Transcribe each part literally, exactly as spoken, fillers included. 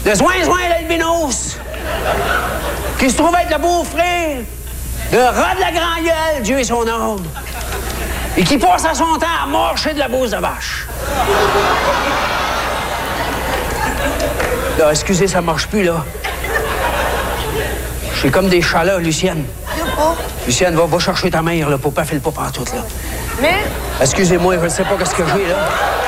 de Zouin Zouin l'albinos, qui se trouve être le beau-frère de Rod la Grand-Gueule, Dieu et son âme, et qui passe à son temps à marcher de la bouse de vache. Là, excusez, ça marche plus, là. Je suis comme des chats, là, Lucienne. Lucienne, va, va chercher ta mère, là, pour pas faire le pas partout, là. Mais... Excusez-moi, je ne sais pas qu'est-ce que j'ai, là.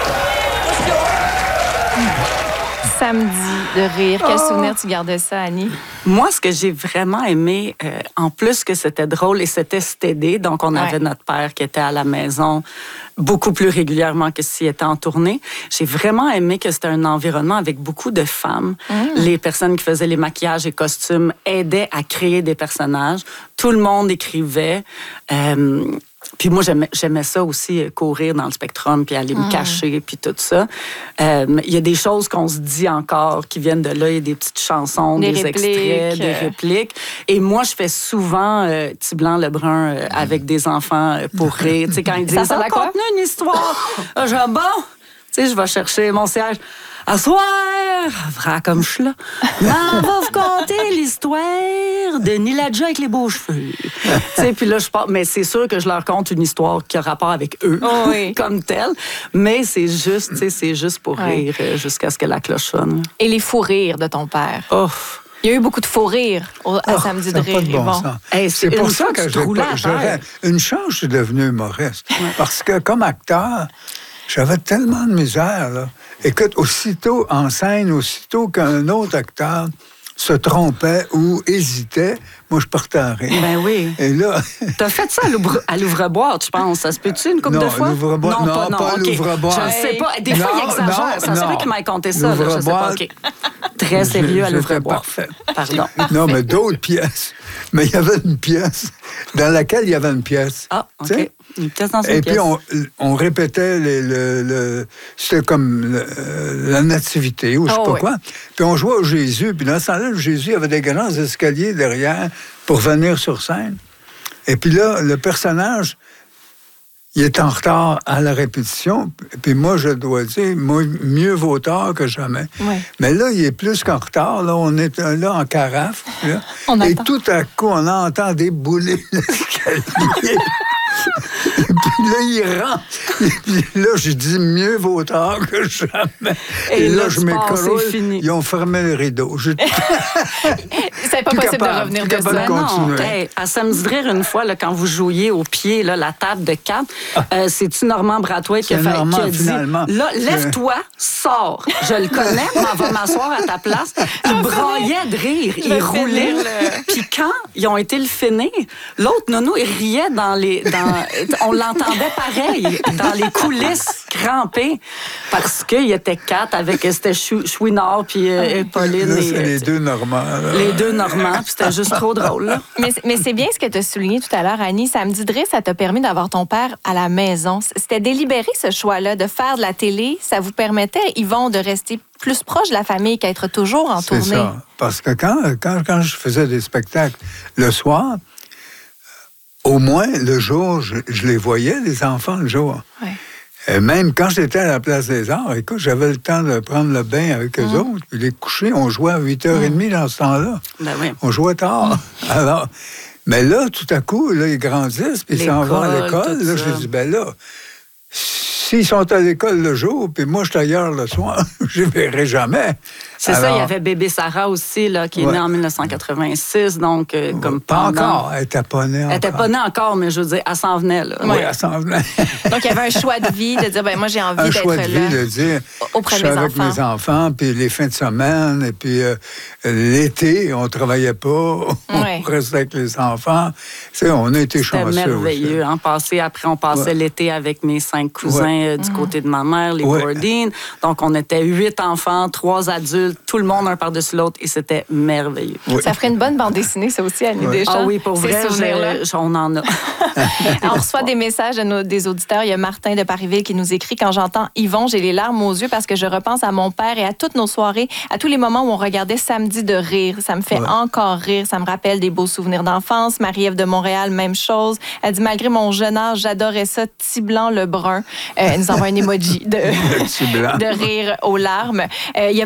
Samedi de rire. Quel oh. souvenir tu gardes de ça, Annie? Moi, ce que j'ai vraiment aimé, euh, en plus que c'était drôle et c'était stédé, donc on ouais. avait notre père qui était à la maison beaucoup plus régulièrement que s'il était en tournée. J'ai vraiment aimé que c'était un environnement avec beaucoup de femmes. Mm. Les personnes qui faisaient les maquillages et costumes aidaient à créer des personnages. Tout le monde écrivait. Euh, Puis moi, j'aimais, j'aimais ça aussi, courir dans le Spectrum, puis aller me cacher, puis tout ça. Il euh, y a des choses qu'on se dit encore qui viennent de là. Il y a des petites chansons, des, des extraits, des répliques. Et moi, je fais souvent euh, Petit Blanc, le Brun euh, avec des enfants euh, pour rire. Tu sais, quand ils disent « Ça raconte une histoire! » Je dis « Bon! » Tu sais, je vais chercher mon siège. À soir, vrai comme je suis là, on va vous conter l'histoire de Niladja avec les beaux cheveux. Tu sais, puis là, je parle, mais c'est sûr que je leur conte une histoire qui a rapport avec eux, oh oui. comme telle. Mais c'est juste, tu sais, c'est juste pour rire ouais. jusqu'à ce que la cloche sonne. Et les fous rires de ton père. Oh. Il y a eu beaucoup de faux rires au, à oh, Samedi de rire. Bon bon. Hey, c'est, c'est pour ça que, que je j'aurais une chance, je suis devenu humoriste. Ouais. Parce que comme acteur, j'avais tellement de misère, là. Écoute, aussitôt en scène, aussitôt qu'un autre acteur se trompait ou hésitait, moi, je partais en rire. Ben oui. Et là... T'as fait ça à l'ouvre-boîte, je pense. Ça se peut-tu une couple non, de fois? L'ouvre-boîte, non, non, pas, pas okay. l'ouvre-boîte. Je ne sais pas. Des fois, non, il exagère. Non, ça, c'est vrai qu'il m'a conté ça. Là, je sais pas. Okay. Très sérieux à l'ouvre-boîte. Parfait. Pardon. Non, mais d'autres pièces. Mais il y avait une pièce dans laquelle il y avait une pièce. Ah, OK. T'sais? Une pièce dans une Et pièce. puis, on, on répétait les, le, le... C'était comme le, la nativité ou je sais oh, pas oui. quoi. Puis on jouait au Jésus. Puis dans ce temps-là, le Jésus avait des grands escaliers derrière pour venir sur scène. Et puis là, le personnage, il est en retard à la répétition. Puis moi, je dois dire, moi, mieux vaut tard que jamais. Oui. Mais là, il est plus qu'en retard. Là, on est là en carafe. Là, on et attend. Tout à coup, on entend débouler l'escalier. Et puis là, il rentre. Et puis là, je dis mieux vaut tard que jamais. Et, et là, là, je m'écroule. Ils ont fermé le rideau. Je... C'est pas possible capable, de revenir de ça. Non. Hey, à Samedi de rire, une fois, là, quand vous jouiez au pied, là, la table de quatre, ah. euh, c'est-tu Normand Brathwaite qui a, fait, Normand, qui a dit finalement. Là, lève-toi, sors. Je le connais, on va m'asseoir à ta place. Il braillait de rire. Il roulait. Le... Puis quand ils ont été le finir, l'autre nono, il riait dans les... Dans... On l'entendait pareil, dans les coulisses, crampé, parce qu'il était quatre avec... C'était Chouinard puis euh, Pauline. Là, et, c'est les deux Normands. Là. Les deux Normands, puis c'était juste trop drôle. Là. Mais, mais c'est bien ce que tu as souligné tout à l'heure, Annie. Samedi de rire, ça t'a permis d'avoir ton père à la maison. C'était délibéré, ce choix-là, de faire de la télé. Ça vous permettait, Yvon, de rester plus proche de la famille qu'être toujours en c'est tournée. Ça. Parce que quand, quand, quand je faisais des spectacles le soir, au moins, le jour, je, je les voyais, les enfants, le jour. Ouais. Et même quand j'étais à la Place des Arts, écoute, j'avais le temps de prendre le bain avec eux mmh. autres, puis les coucher. On jouait à huit heures trente mmh. dans ce temps-là. Ben oui. On jouait tard. Mmh. Alors, mais là, tout à coup, là, ils grandissent, puis ils s'en vont à l'école. Là, je dis, ben là, s'ils sont à l'école le jour, puis moi, je suis ailleurs le soir, je ne verrai jamais. C'est Alors, ça, il y avait bébé Sarah aussi, là, qui est ouais. née en dix-neuf cent quatre-vingt-six, donc euh, ouais, comme pas pendant... encore, elle n'était pas née encore. Elle n'était pas née encore, mais je veux dire, elle s'en venait, là. Oui, ouais. elle s'en venait. Donc, il y avait un choix de vie, de dire, ben moi, j'ai envie un d'être là. Un choix de vie, de dire, auprès je de suis mes avec enfants. mes enfants, puis les fins de semaine, et puis euh, l'été, on ne travaillait pas, on ouais. restait avec les enfants. C'est, on a été chanceux. C'était merveilleux, hein, passer, après, on passait ouais. l'été avec mes cinq cousins ouais. euh, du mmh. côté de ma mère, les ouais. Bourdin. Donc, on était huit enfants, trois adultes, tout le monde un par-dessus l'autre, et c'était merveilleux. Oui. Ça ferait une bonne bande dessinée, ça aussi, Annie oui. Deschamps. Ah oui, pour vrai, je, on en a. On reçoit des messages de nos, des auditeurs. Il y a Martin de Parisville qui nous écrit « Quand j'entends Yvon, j'ai les larmes aux yeux parce que je repense à mon père et à toutes nos soirées, à tous les moments où on regardait Samedi de rire. Ça me fait ouais. encore rire. Ça me rappelle des beaux souvenirs d'enfance. Marie-Ève de Montréal, même chose. Elle dit « Malgré mon jeune âge, j'adorais ça. Petit blanc, le brun. Euh, » Elle nous envoie un emoji de, de rire aux larmes. Euh, il y a